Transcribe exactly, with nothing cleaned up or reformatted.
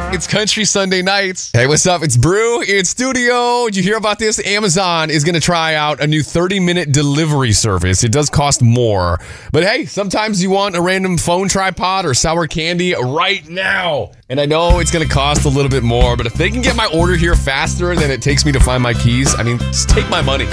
It's Country Sunday Nights. Hey, what's up? It's Brew in studio. Did you hear about this? Amazon is going to try out a new thirty-minute delivery service. It does cost more. But hey, sometimes you want a random phone tripod or sour candy right now. And I know it's going to cost a little bit more, but if they can get my order here faster than it takes me to find my keys, I mean, just take my money.